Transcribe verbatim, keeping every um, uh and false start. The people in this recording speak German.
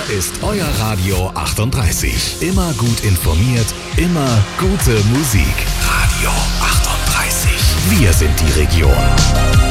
ist euer Radio achtunddreißig. Immer gut informiert, immer gute Musik. Radio achtunddreißig. Wir sind die Region.